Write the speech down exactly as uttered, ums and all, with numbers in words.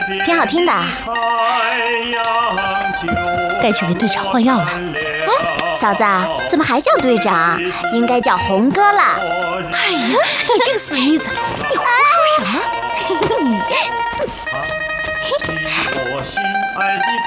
挺好听的。 该去给队长换药了。 哎，嫂子，怎么还叫队长？应该叫红哥了。 哎呀，你这个死妮子，你胡说什么？